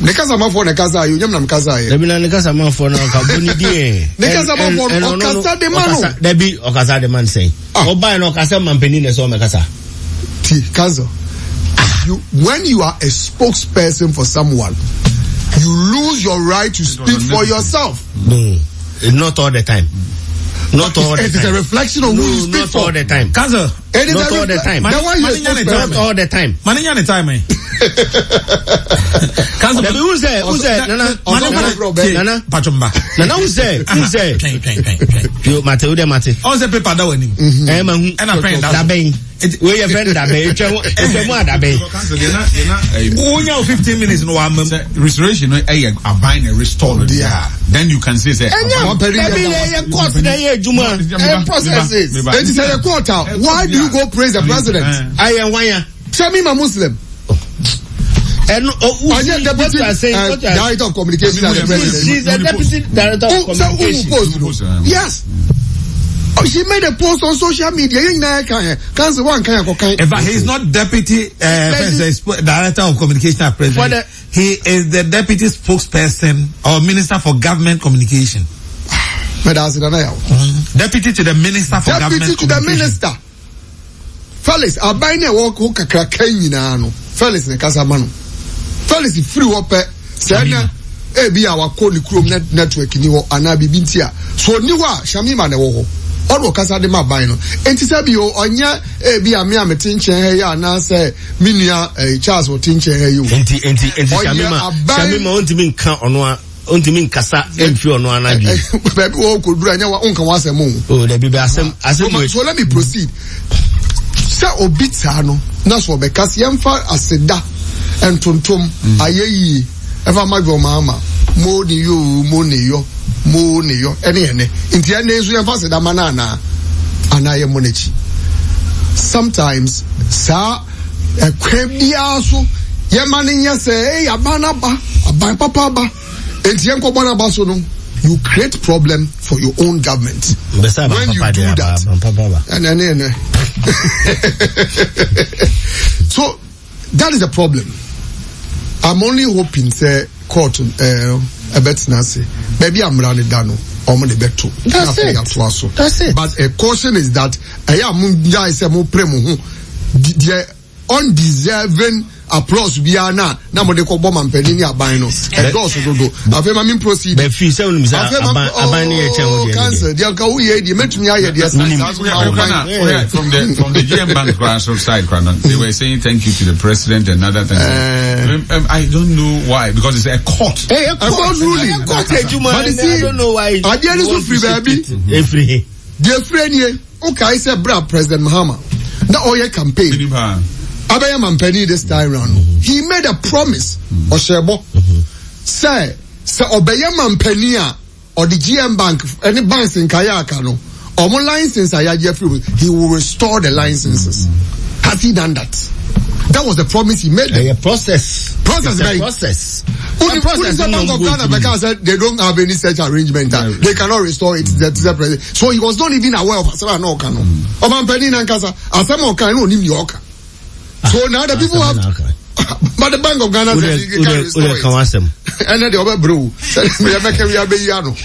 Nekasa mafo nekasa yo nyam kasa ye. Debi na nekasa mafo na ka boni die. Nekasa mafo okasa de manu. Debi okasa de man say. Oba na okasa mampeni na so mekasa. Ti kazo. When you are a spokesperson for someone, you lose your right to speak for yourself. No, not all the time. Not all the time. It is a reflection of who you speak for. Not all the time. Kazo. Not all the time. Not all the time. Maninya the time, Kazo. Who said? Nana. Pachumba. Nana who said? You Mate. All the paper that winning. And a friend that bay. Where your friend that bay? That bay. Only 15 minutes no one restoration. A bind and restore. Then you can say processes. It is a quarter. Why do you go praise the president? I am why. Tell me my Muslim. And deputy director of communication. She's the deputy director of communication. Yes. She made a post on social media. He's not deputy director of communication at president. He is the deputy spokesperson or minister for government communication. Deputy to the minister for government communication. Deputy to the minister. Felix, Abine walk who kakrakay na ano. Felix ne kasamano. Felix free up sana ebi awako ni Chrome network ni ho ana bibintia. So ni wa Shamima ne wo ho. Ono kasa de maban no. Enti sabi o onya ebi ame amete nchen he ya na say minua Charles otinchen he yo. Enti Shamima ontimi nka ono a ontimi nkasa emfi ono anadu. Baby wo koduru anya wa onka wasem o. Oh, the baby asem. So let me proceed. Sa obita no na so be kasi yemfa aseda entontom ayeyi eva magwo mama mo ni yo ene nti ene so yemfa aseda manana anaye monechi. Sometimes sa ekwebia so yemane nya say abana ba aban papa ba enti yenko bona ba so no, you create problem for your own government when you do that. So that is the problem. I'm only hoping say court Nasi maybe I'm running down omo de beto. That's it. But a caution is that I say mo premo the undeserving applause biana na mo de ko bom ampani ni aban no e do so do afema min proceed be fi se unum sa aban ni e chen wo de cancer dia ka wo ye di metumi aye dia from the GM Bank grassroots side they were saying thank you to the president and other things. I don't know why, because it's a court. A court ruling. But I don't know why. I did so free baby. Free. Dear friend here, okay, say bra President Mahama. Na oye campaign. Abaya Mampeni this time round. He made a promise. Oshebo. Say Obaya Mampenia or the GM Bank, any banks in Kayaka no. Omo license he will restore the licenses. Has he done that? That was the promise he made. A process. Process. The Bank of Ghana because they don't have any such arrangement. They cannot restore it. So he was not even aware of Asama no Kano. Mampeni Nankasa, Asama Kano Nim York. So now the people have, but the Bank of Ghana said you can restore it. And then the other bro said, we are making we are beyond.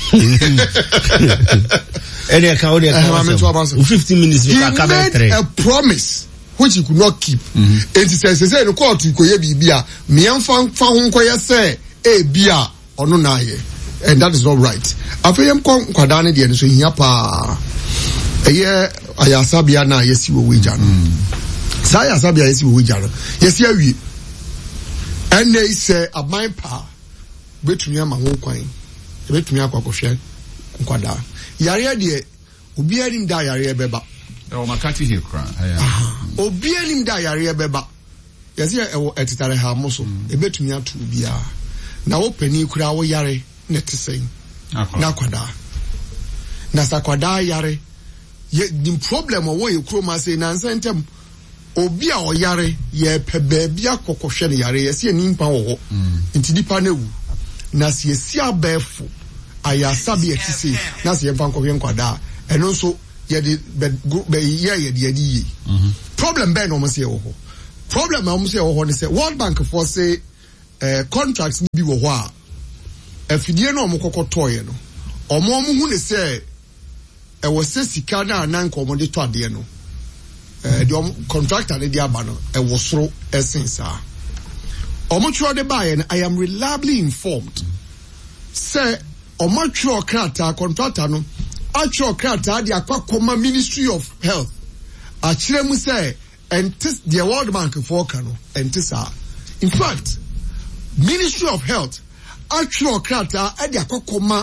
15 minutes. He made a promise which he could not keep. It says, no court to koye bibia, mian fan koye say, bia, or no naye. And that is not right. After kom kwadane de so hia pa. Ayasabia na yesi wo wijano. Saya sabia yesi wo wijano. Yesi awie. And they say aban pa betumi ama ho kwan. Betumi akwakohwe nkwada. Yare de obi anim da yare beba. Makati here cry. Obi anim da yare beba. Yesi etitare ha moso. Ebetumi atu bia. Na wo pani kura wo yare na tesei. Na kwada. Na sakwada yare. The problem wo ye kroma say na nsentem obi a oyare ye pebe bia kokohwe ne yare yesi ani mpa wo ho. Nti dipa na wu. Na se yesi abefo ayasabi etise na se yemfa nkohwe nkwada. Eno so ye de be ye de problem be no mo se wo ho. Problem na mo se wo ho ne se World Bank for say contracts bi wo ho a afidie no omokoko toye no omo hu ne se was sika na nan ko mo de to ade no the contractor ne dia aba no was soro esensa omo tro de buy and I am reliably informed say omo tro krata contractor no atro krata de akwa Ministry of Health a kire mu say entis the World Bank for kano entisa in fact Ministry of Health atro krata e de akwa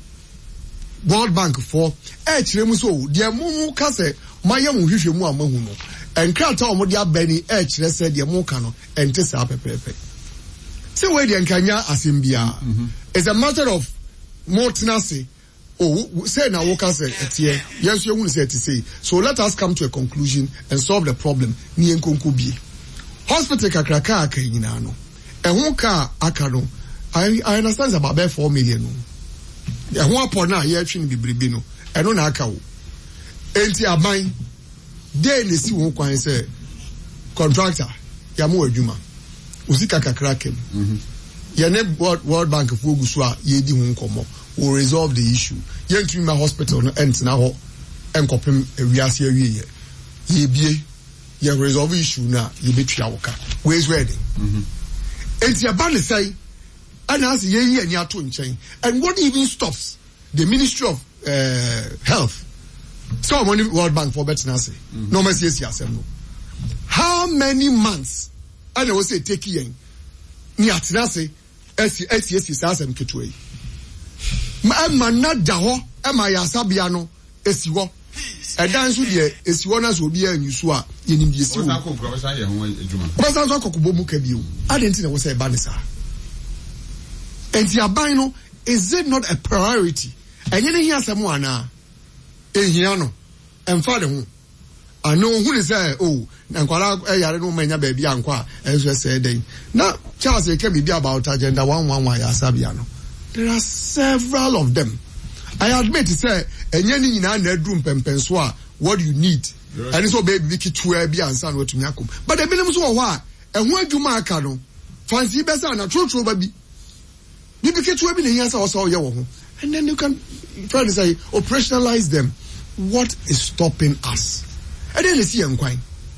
World Bank for kire mu so de mu ka say mayam hwehwe mu amahu no enkrata omo de abani kire say de mu ka no entisa pepepe. Say where the Nkanya Asimbia is a matter of more tenacity. Oh, say now what can say yes, you will say to say. So let us come to a conclusion and solve the problem. Ni enkonkubi. Hospital kakraka akayinano. Ehunka akano. I understand about 4 million. Ehun apona here chin bibribi no. Eno na akawo. Enti aban dey ne si won kwan say contractor yamu adwuma. Usika kakrakem. Yene World Bank for Guswa yedi hu nkomo will resolve the issue. Yentumi ma hospital no entina ho enkopem ewiase awie ye bie ye resolve issue na ye betwa woka. We is ready. Enti abane say ana as ye yi ani ato nchen. And what even stops the Ministry of Health so money World Bank for better say no mercy asem no. How many months and I will say take yen ni atena se esi asem ketwe ma na da ho e ma ya sabia no esi ho edan so de esi ho na so obi anyusu a yenim bi esi ho professor ye ho adwuma professor so kokubo mu ka bi o adenti na wo say ba ne sa enti aban no is it not a priority enye ne hi asem ana ehia no emfa de ho ano who is say oh na nkwala yare no manya ba bia nkwa enso say den na Charles e can be about agenda 111 ya sabia no there are several of them. I admit to say enye ni nyina na adru mpempenso a what you need and so baby kitua bia ansa no atumi akom but the binom so ho a eho adwuma aka no fancy besa na trotro ba bi bibi kitua bi na hiasa o so ye wo ho and then you can try to say operationalize them. What is stopping us? I didn't see nkwan.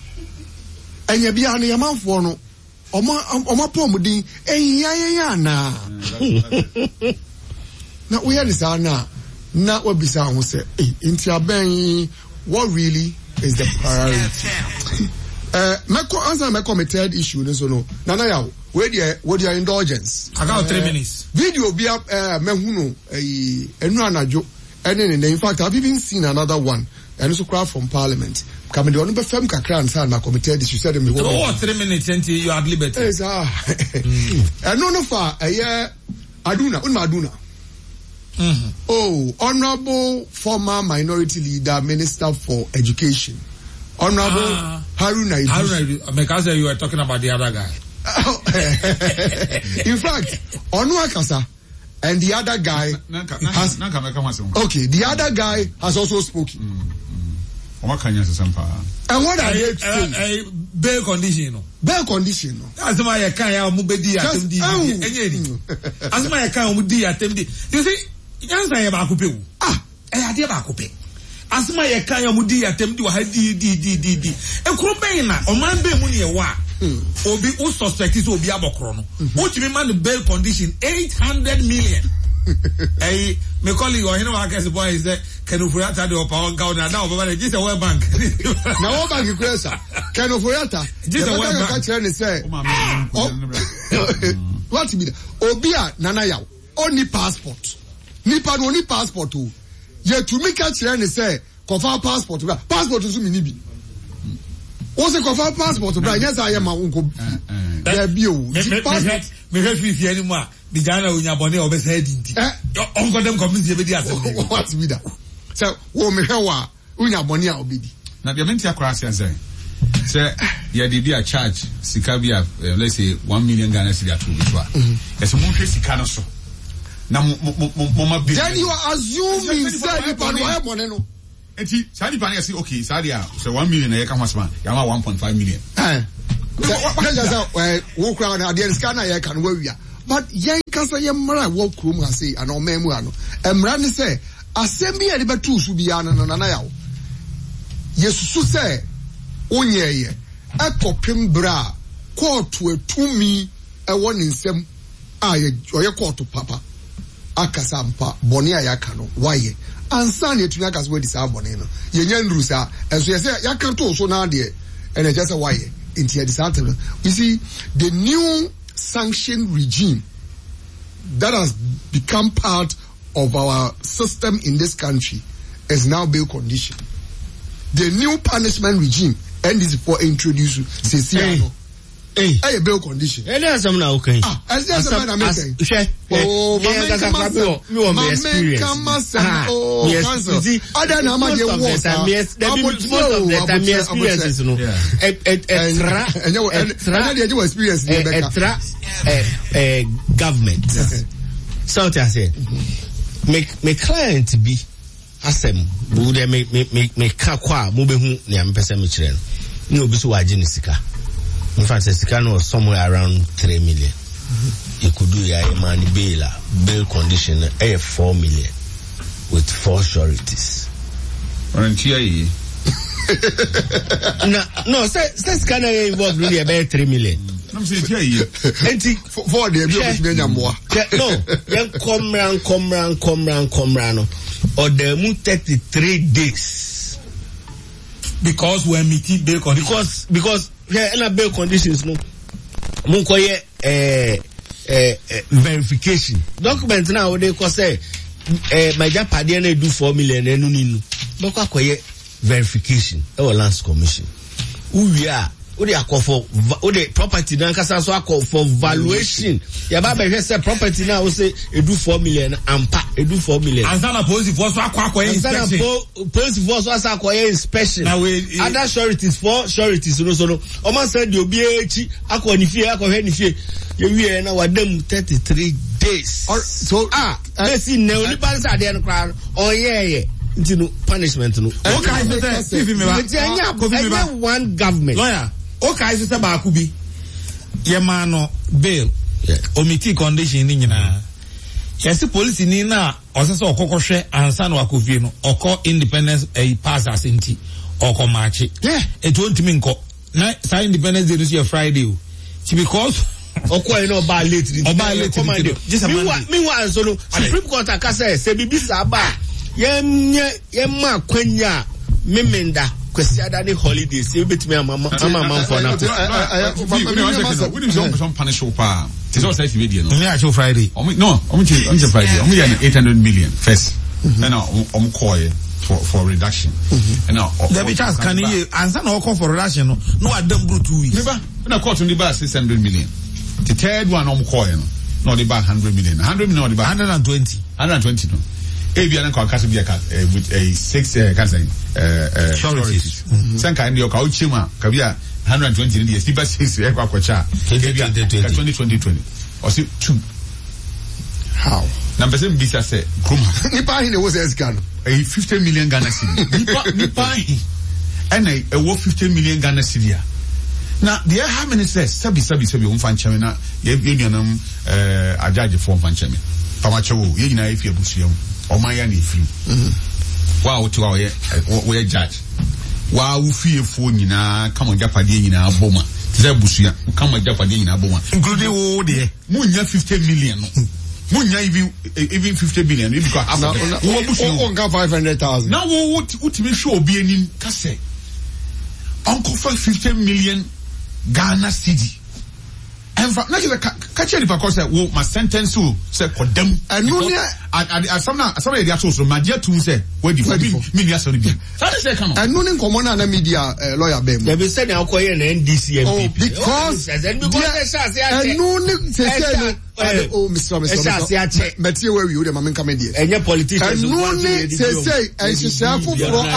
Enya bia na yamanfo no oma pomudin ehia na. Na we are this na obisa ho say enti aben what really is the priority? Meko my third issue no so no. Nana yawo where their indulgence. I got 3 minutes. Video bia mehu no enu anajo and in fact I've even seen another one and also crowd from Parliament. Coming on the firm kakra and san committee this you said me 3 minutes until you are at liberty. Yes and no far a year Aduna. Oh, Honorable former minority leader, Minister for Education. Honorable Haruna Idris. Because you were talking about the other guy. In fact, Onua Kasa and the other guy has okay, the other guy has also spoken. And what are they saying? Bail condition. Bail condition. As my account mubedi atemdi. As my account mubedi atemdi. You see, yansa ya bakupe. Ade bakupe. As my account mubedi atemdi wa di. E kuro ben na o man be mu ne ye wa. Obi who suspect is obi abokro no. Which me man the bail condition 800 million. Hey, my colleague or I guess the boy is there. Can you forget the power governor now? But just a World Bank. Now World Bank is can you forget? Just a World Bank. What to be Obia Nana Yao only passport. Nipa no only passport too. Yet to make a chair and say confirm passport. Passport is minibi. What's a confirm passport? Yes, I am my uncle. There be me refuse anymore. The Ghana unyabone obese dinti. Onko dem community be di asem. What be that? So, wo me hwa unyabone a obedi. Na de menti akra ase say. Say ya dey be a charge sika bi let's say 1 million Ghana cedi atu bi so a. Yes mo hwe sika no so. Na mo then you are assuming say the pan wa money no. Enti sadi pan say okay sadi a say 1 million na ye ka hwasma ya ma 1.5 million. wo kura na ade scanner ya kan wawia but yen kasa ye mra wo krum ase ana omemu ano emra ne se asem bi ade betu su bia no na yawo yesusu se onyeye ekopem bra court etumi ewo ne nsem a ye oye court papa akasa mpa boni ayaka no waye ansa ne etumi akasa we disa boni no ye nya ndrusa enso ye se yaka to so na de ene je se waye into a disaster. You see, the new sanction regime that has become part of our system in this country is now bail condition. The new punishment regime and is for introduce Hey, bail condition. Hey, there's some now, okay. As there's a man I'm saying. Oh, yes. Other than my most of the time, experiences, you know, government. So I say, make client be asem. Bude make kakwa mubehu ni ampesa michelen. Ni obisu wajini sika. In fact, Sikano was somewhere around 3 million. You could do your money bail condition 4 million with 4 sureties. No, say Sikano involved really about 3 million. I'm saying, for the come round. Or the moon 33 days. Because we're meeting bail conditions. Because yeah, bail conditions no. Munkoye verification. Document now they call say my japadi na do 4 million enu ninu. Boko akoye verification. E o lands commission. Who they are call for the property na kasa so call for valuation. Ya ba be say property now say e do 4 million ampa e do 4 million. Ansana police force akoye inspection. Police force akoye inspection. Other sureties for sureties no. O man said the obi echi akọ ni fie akọ ni fie. Ye wie na wadam 33 days. So they see no ni ban say dey no kra. Oh yeah. Into punishment no. Okay, say one government. Lawyer. Okay, say Bakubi. Yemano bail. Omiti condition ni nyina. Yesi police ni na osese okokoswe ansa na wakofie no oko independence pass as nti oko march. Yeah, it won't mean nko. Na say independence day no Friday o. Because okwa no ba late. Just meanwhile so no Supreme Court akasa say bibisa ba yemma kwanya memenda kwesi adani holidays you bet me mama for now we don't some punish pa it's all say video no me actual Friday no Friday 800 million first and call for reduction and now the because can you answer no call for reduction no adam bro 2 weeks never when I call to the bar 600 million the third one call no the bar 100 million 100 million the bar 120 no Avian Concussion with a 6 cancer sureties. Sanka and your Kauchima, Kavia 120 years, Tiba 6 Equacha, 2020. Or 2. How? Number 7 Bisa said, Nipa was a scan. A 50 million Ghana cedi. Nipa and a 50 million Ghana cedi. Now, the how many says, Sabi, Umphanchamina, Yavianum, a judge for Fanchami. Pamacho, Yina, if you're Busium. Omayani free. Wow, to our we judge. Wow, fear for Nina, come on Japadi in our boma. Zebusia, come on Japadi in our boma. Including all the Munya 50 million. Munya even 50 billion. You've got 500,000. Now, what we show being in Casse? Uncle for 50 million Ghana cedi. And for not just catch any because my sentence to say condemn and no some they are so my dear to say where the media sorry that is come and no common and media lawyer bem they be said now call NDC MPP because and no Mr. Matthew where you the man come there and your politicians and no say and she say for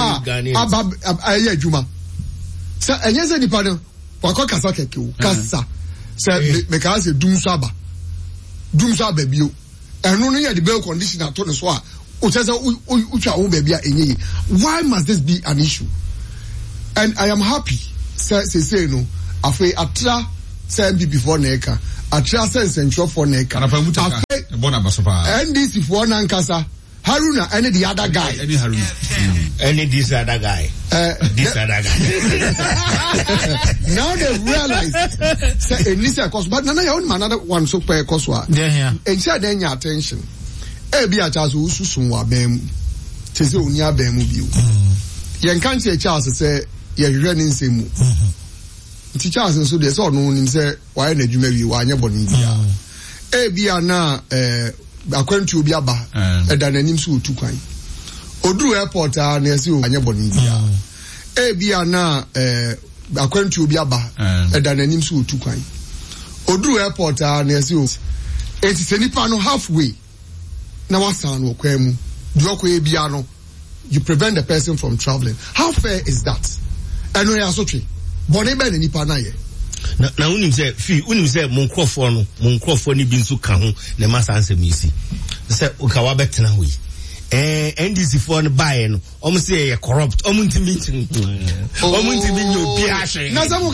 juma so and yes the pardon wako kasa keke kasa say make us doomsaba bio enu no the bail condition at on so a o say utwa wo baby a enye why must this be an issue? And I am happy say no Afe atra say MPP for neka. Atra say Central for neka. Afe bona basopa. NDC for nankasa. Haruna, any the other guy. Any Haruna. Any this other guy. This other guy. Now they realize say Enisa cost, but nana ya another one so per coswa. Yeah. And say then your attention. Ebi a Charles Ususumwa bem. Tese unia bem biu. Yen kan say Charles say ye hwehwe nsemu. Nti Charles nso de so no nim say why na adwuma wi wa anya boni bia. Ebi a na akwantu obi aba eda nanim so otu kwan oduru airport a na ese anya boni bia bia na akwantu obi aba eda nanim so otu kwan oduru airport a na ese eti senipa no halfway na wasan no kwan mu duoko bia no you prevent the person from traveling. How fair is that? Eno ya sotwe boni be na nipa na ye na unim say mon crofo ni bi nso ka ho na masa ansem isi say ukawa betena ho NDC for no buy no say e corrupt ntimi obi ahwe na some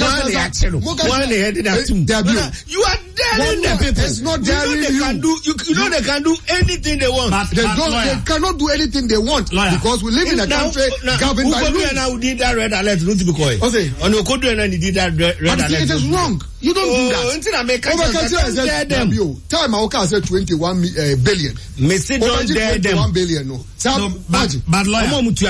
you are daring the people. It's not daring you know they can do anything they want, but they cannot do anything they want because we live in a country governed by rules. Now did that red alert don't be coy on your code and did that red alert. It is wrong. You don't do that. Until I make time I said 21 billion. Me say don't dare them 1 billion no. But lawyer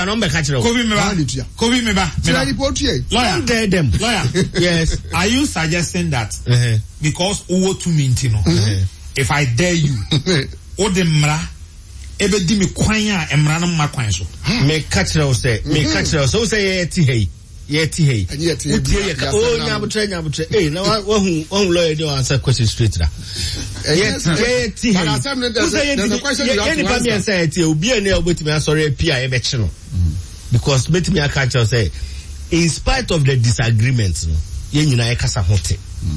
Kobi meba lawyer dare them. Lawyer, yes. Are you suggesting that because uwo to me if I dare you o de mra ebe di me kwan a emra no ma kwan so me catch so say yeti hey nyabutre na who lawyer dey answer question straight da yeti hey the question you have to answer obi na obetimi asori apia e be chi no because betimi aka catch say in spite of the disagreement no ye nyina e kasa hote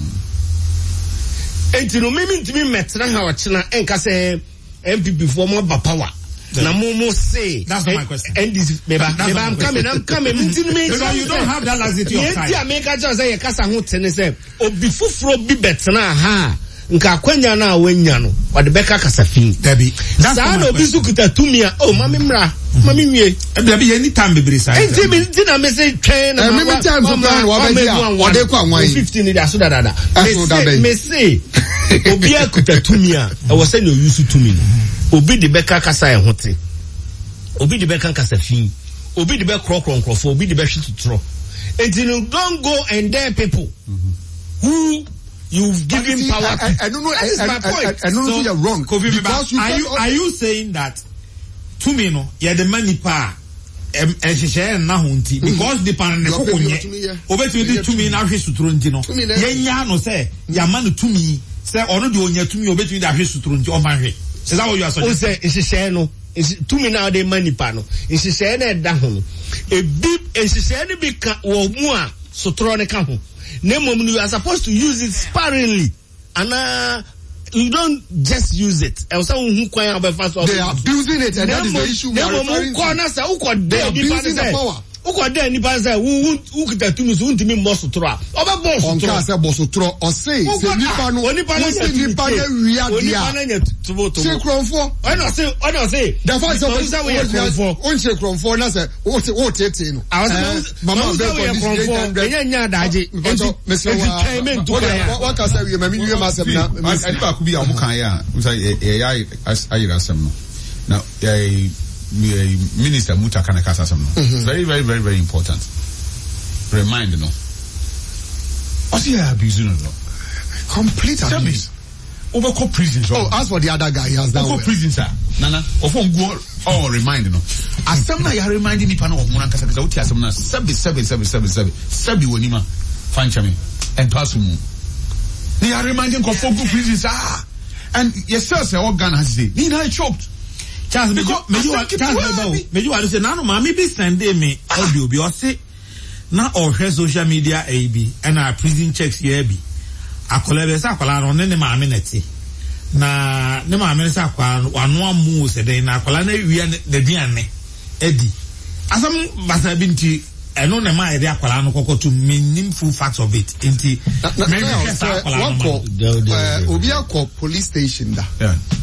enti no mimi ntimi metra ha ochina enka say MPP for more power. Na mumu say that's not my question. And this I'm coming. You don't have that laxity of time. Yeah, make a just say you kasa ho tene say obi fufuro bi betena ha nka kwanya na awanya no wode beka kasafin dabi that's no obi sukuta tumia mami mra mami wie dabi any time bebre say enti na me say twen na me time for plan wa be dia wode kwa nwan 15 ni da so dada me say obi akuta tumia e wo say no use tumi obi de beka kasa e hote obi de beka kasafin obi de be krokronkrofo obi de be hwetutro enti no don't go and dare people who you've given power. I don't know. I don't know if you're wrong. Because are you saying that to me no? Yeah, the money pa. Share na hunti because the pan ne kokonye. Obetumi to me na hwe suturo nti no. Yenya no say ya man to me say ono de onya to me obetumi da hwe suturo nti o man hwe. Is that what you are saying? O say share no. To me now the money pa no. Share na da ho no. E bi share ne bi ka wo mu a suturo ne ka ho. You are supposed to use it sparingly, and you don't just use it. They are abusing it, and that is the issue we are referring to. They are abusing the power. Uko de ni pa say who kita tumi so ntimi mboso tro a oba boso tro onka say boso tro o say nipa no wia dia say kronfo ono say the fact say on say kronfo na say o tete no mama be for this enya daje entertainment what can say we mami we masem na ani ba ku bi amukan ya say ayira sem no now Minister Muta Kanakasa very, very, very, very important. Remind no. What's he abusing no? Complete abuse. Overcome prisons. Oh, as for the other guy, he has done well. Prisons, sir. Nana. Ofon go. Oh, remind no. As some na you reminding me pano of Munankasa because uti asem na sebi wonima fanchame and pasumu. They are reminding of four prisons and yes sir what Ghana has said. Ni na choked. Charles, me you are say na no ma me be send me audio bi o say na o hwe social media ab and our prison checks here bi akola be say akola no ne ma me neti na ne ma me say akola wano amu se den na akola na wi ne duane edi asam basa binti ɛno na ma yɛde akwala no kɔkɔ to menim full facts of it nti obi akɔ police station da